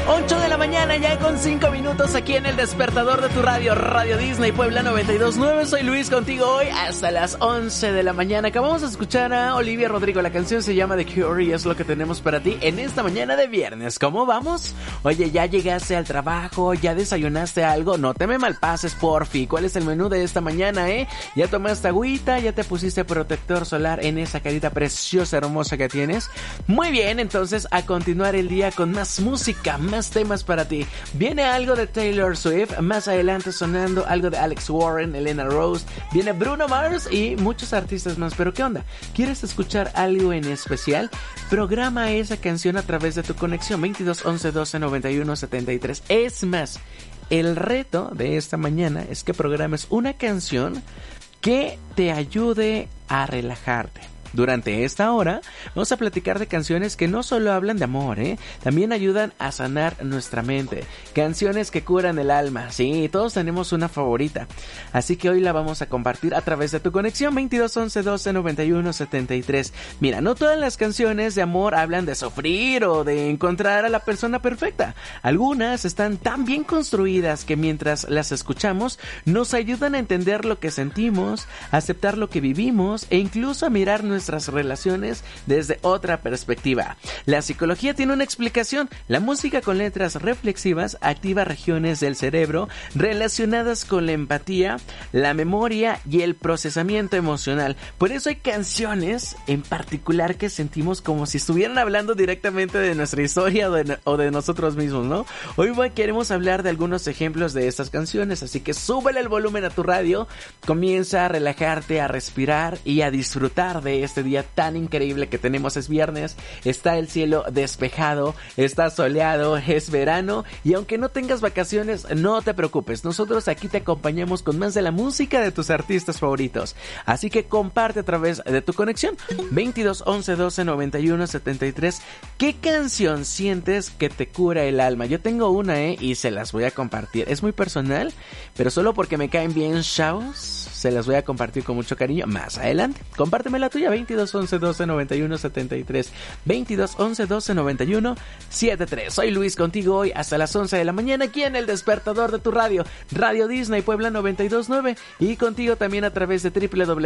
8 de la mañana ya con 5 minutos aquí en el despertador de tu radio, Radio Disney Puebla 92.9. Soy Luis contigo hoy hasta las 11 de la mañana. Acabamos de escuchar a Olivia Rodrigo. La canción se llama The Cure y es lo que tenemos para ti en esta mañana de viernes. ¿Cómo vamos? Oye, ¿ya llegaste al trabajo? ¿Ya desayunaste algo? No te me malpases, porfi. ¿Cuál es el menú de esta mañana, ¿Ya tomaste agüita? ¿Ya te pusiste protector solar en esa carita preciosa, hermosa que tienes? Muy bien, entonces a continuar el día con más música, más temas para ti. Viene algo de Taylor Swift, más adelante sonando algo de Alex Warren, Elena Rose, viene Bruno Mars y muchos artistas más. Pero ¿qué onda? ¿Quieres escuchar algo en especial? Programa esa canción a través de tu conexión 22 11 12 91 73. Es más, el reto de esta mañana es que programes una canción que te ayude a relajarte. Durante esta hora vamos a platicar de canciones que no solo hablan de amor, también ayudan a sanar nuestra mente. Canciones que curan el alma. Sí, todos tenemos una favorita. Así que hoy la vamos a compartir a través de tu conexión 22 11 12 91 73. Mira, no todas las canciones de amor hablan de sufrir o de encontrar a la persona perfecta. Algunas están tan bien construidas que mientras las escuchamos nos ayudan a entender lo que sentimos, a aceptar lo que vivimos e incluso a mirar nuestras relaciones desde otra perspectiva. La psicología tiene una explicación. La música con letras reflexivas activa regiones del cerebro relacionadas con la empatía, la memoria y el procesamiento emocional. Por eso hay canciones en particular que sentimos como si estuvieran hablando directamente de nuestra historia o de nosotros mismos, ¿no? Hoy queremos hablar de algunos ejemplos de estas canciones, así que súbele el volumen a tu radio, comienza a relajarte, a respirar y a disfrutar de este día tan increíble que tenemos. Es viernes, está el cielo despejado, está soleado, es verano y aunque no tengas vacaciones, no te preocupes, nosotros aquí te acompañamos con más de la música de tus artistas favoritos, así que comparte a través de tu conexión 22 11 12 91 73. ¿Qué canción sientes que te cura el alma? Yo tengo una y se las voy a compartir, es muy personal, pero solo porque me caen bien chavos se las voy a compartir con mucho cariño más adelante. Compárteme la tuya 22 11 12 91 73 22 11 12 91 73. Soy Luis contigo hoy hasta las 11 de la mañana aquí en el despertador de tu radio, Radio Disney Puebla 92.9 y contigo también a través de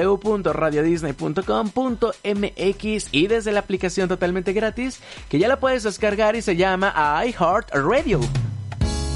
www.radiodisney.com.mx y desde la aplicación totalmente gratis que ya la puedes descargar y se llama iHeartRadio.